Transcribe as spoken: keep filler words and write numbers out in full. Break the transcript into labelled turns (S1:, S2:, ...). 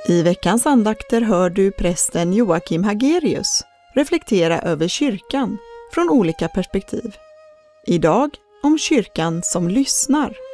S1: I veckans andakter hör du prästen Joakim Hagerius reflektera över kyrkan från olika perspektiv. Idag om kyrkan som lyssnar.